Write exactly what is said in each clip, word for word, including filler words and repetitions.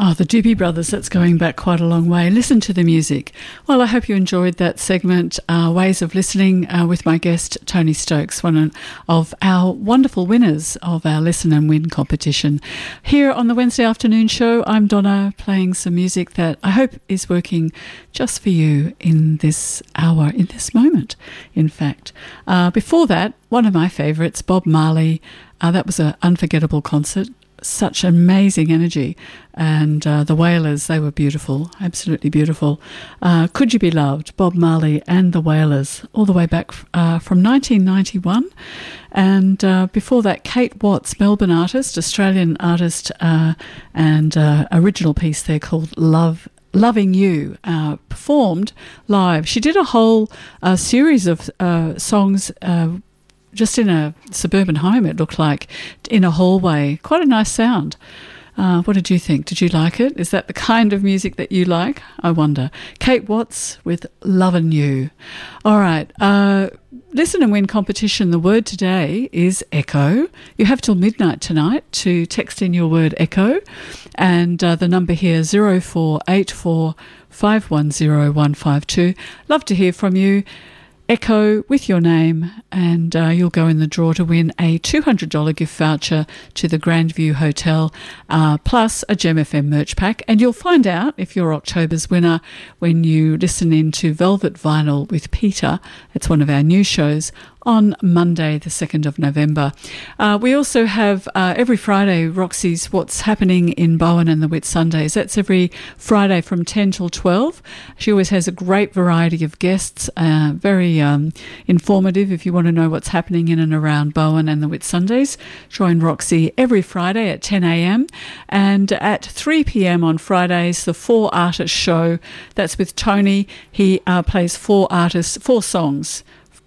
Oh, the Doobie Brothers, that's going back quite a long way. Listen to the music. Well, I hope you enjoyed that segment, uh, Ways of Listening, uh, with my guest, Tony Stokes, one of our wonderful winners of our Listen and Win competition. Here on the Wednesday afternoon show, I'm Donna, playing some music that I hope is working just for you in this hour, in this moment, in fact. Uh, before that, one of my favourites, Bob Marley. Uh, that was an unforgettable concert. Such amazing energy, and uh, the Wailers, they were beautiful, absolutely beautiful. Uh, Could You Be Loved, Bob Marley and the Wailers, all the way back uh, from nineteen ninety-one. And uh, before that, Kate Watts, Melbourne artist, Australian artist, uh, and uh, original piece there called Love Loving You, uh, performed live. She did a whole uh, series of uh, songs uh, just in a suburban home, it looked like, in a hallway. Quite a nice sound. Uh, what did you think? Did you like it? Is that the kind of music that you like? I wonder. Kate Watts with Lovin' You. All right. Uh, Listen and Win competition. The word today is echo. You have till midnight tonight to text in your word echo. And uh, the number here, zero four eight four five one zero one five two. Love to hear from you. Echo with your name, and uh, you'll go in the draw to win a two hundred dollars gift voucher to the Grandview Hotel, uh, plus a Gem F M merch pack. And you'll find out if you're October's winner when you listen in to Velvet Vinyl with Peter. It's one of our new shows on Monday, the second of November. Uh, we also have uh, every Friday, Roxy's What's Happening in Bowen and the Whitsundays. That's every Friday from ten till twelve. She always has a great variety of guests, uh, very um, informative if you want to know what's happening in and around Bowen and the Whitsundays. Join Roxy every Friday at ten a.m. and at three p.m. on Fridays, the Four Artists Show. That's with Tony. He uh, plays four artists, four songs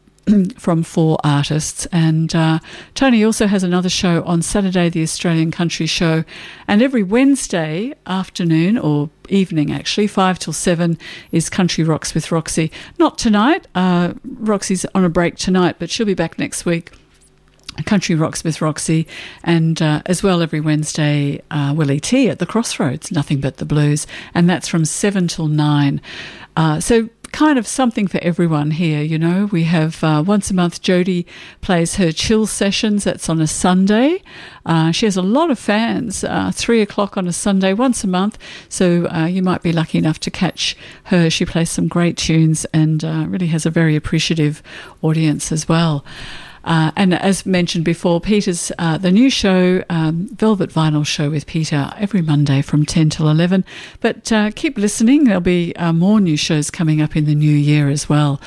from four artists. And uh, Tony also has another show on Saturday, the Australian Country Show. And every Wednesday afternoon, or evening actually, five till seven, is Country Rocks with Roxy. Not tonight. Uh, Roxy's on a break tonight, but she'll be back next week. Country Rocks with Roxy, and uh, as well every Wednesday, uh, Willie T at the Crossroads, Nothing But the Blues, and that's from seven till nine. Uh, so kind of something for everyone here, you know. We have uh, once a month Jodie plays her chill sessions. That's on a Sunday. Uh, she has a lot of fans, uh, three o'clock on a Sunday once a month, so uh, you might be lucky enough to catch her. She plays some great tunes and uh, really has a very appreciative audience as well. Uh, and as mentioned before, Peter's, uh, the new show, um, Velvet Vinyl Show with Peter, every Monday from ten till eleven. But uh, keep listening. There'll be uh, more new shows coming up in the new year as well.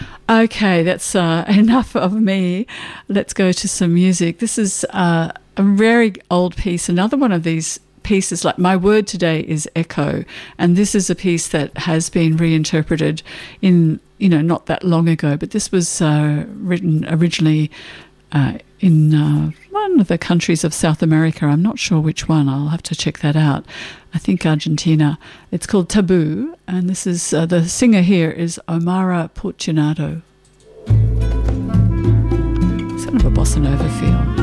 Okay, that's uh, enough of me. Let's go to some music. This is uh, a very old piece, another one of these pieces. Like my word today is echo, and this is a piece that has been reinterpreted in, you know, not that long ago, but this was uh, written originally uh, in uh, one of the countries of South America. I'm not sure which one. I'll have to check that out. I think Argentina. It's called Taboo, and this is uh, the singer here is Omara Portunado. Sort of a bossa nova feel.